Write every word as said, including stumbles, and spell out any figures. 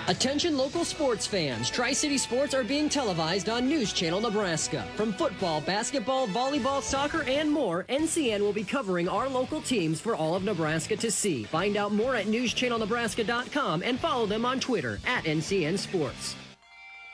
Attention local sports fans. Tri-City Sports are being televised on News Channel Nebraska. From football, basketball, volleyball, soccer, and more, N C N will be covering our local teams for all of Nebraska to see. Find out more at news channel nebraska dot com and follow them on Twitter at N C N Sports.